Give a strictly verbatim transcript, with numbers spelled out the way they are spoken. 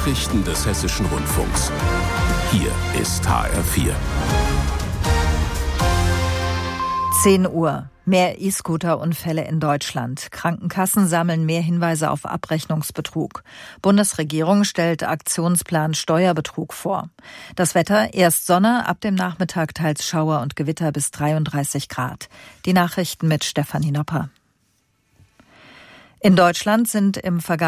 Nachrichten des Hessischen Rundfunks. Hier ist H R vier. zehn Uhr. Mehr E-Scooter-Unfälle in Deutschland. Krankenkassen sammeln mehr Hinweise auf Abrechnungsbetrug. Bundesregierung stellt Aktionsplan Steuerbetrug vor. Das Wetter, erst Sonne, ab dem Nachmittag teils Schauer und Gewitter bis dreiunddreißig Grad. Die Nachrichten mit Stefanie Nopper. In Deutschland sind im vergangenen